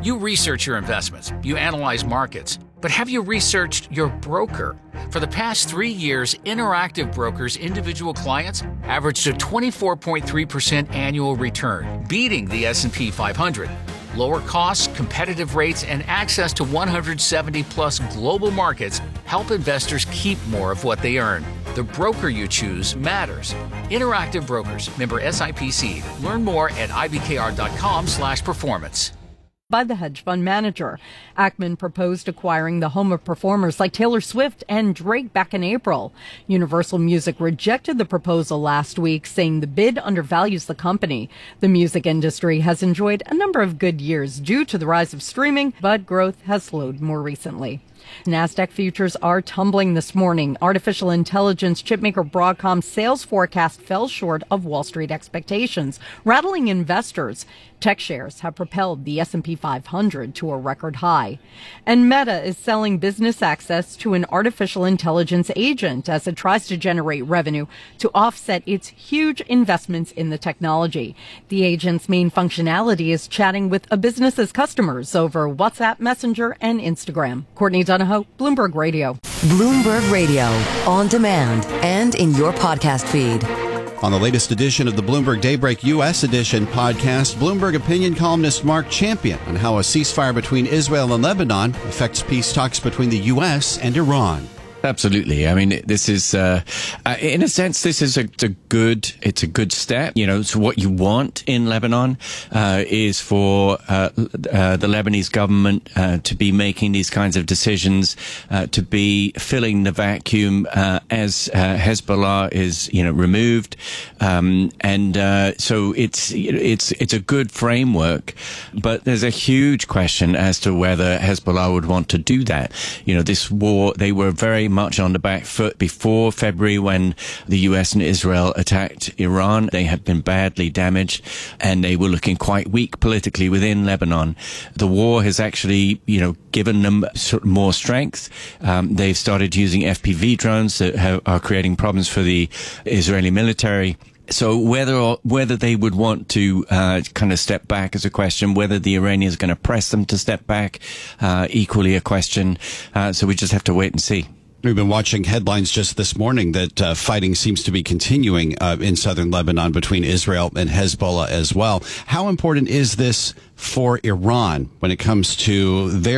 You research your investments, you analyze markets, but have you researched your broker? For the past 3 years, Interactive Brokers' individual clients averaged a 24.3% annual return, beating the S&P 500. Lower costs, competitive rates, and access to 170-plus global markets help investors keep more of what they earn. The broker you choose matters. Interactive Brokers, member SIPC. Learn more at ibkr.com/performance. By the hedge fund manager. Ackman proposed acquiring the home of performers like Taylor Swift and Drake back in April. Universal Music rejected the proposal last week, saying the bid undervalues the company. The music industry has enjoyed a number of good years due to the rise of streaming, but growth has slowed more recently. NASDAQ futures are tumbling this morning. Artificial intelligence chipmaker Broadcom's sales forecast fell short of Wall Street expectations, rattling investors. Tech shares have propelled the S&P 500 to a record high. And Meta is selling business access to an artificial intelligence agent as it tries to generate revenue to offset its huge investments in the technology. The agent's main functionality is chatting with a business's customers over WhatsApp, Messenger, and Instagram. Courtney Donahoe, Bloomberg Radio. Bloomberg Radio, on demand and in your podcast feed. On the latest edition of the Bloomberg Daybreak U.S. edition podcast, Bloomberg opinion columnist Mark Champion on how a ceasefire between Israel and Lebanon affects peace talks between the U.S. and Iran. Absolutely. I mean, this is, in a sense, this is a good step. You know, so what you want in Lebanon, is for, the Lebanese government, to be making these kinds of decisions, to be filling the vacuum, as, Hezbollah is, removed. So it's a good framework, but there's a huge question as to whether Hezbollah would want to do that. You know, this war, they were very much on the back foot before February when the US and Israel attacked Iran. They had been badly damaged and they were looking quite weak politically within Lebanon. The war has actually, given them sort of more strength. They've started using FPV drones that are creating problems for the Israeli military. So whether they would want to kind of step back is a question. Whether the Iranians are going to press them to step back, equally a question. So we just have to wait and see. We've been watching headlines just this morning that fighting seems to be continuing in southern Lebanon between Israel and Hezbollah as well. How important is this for Iran when it comes to their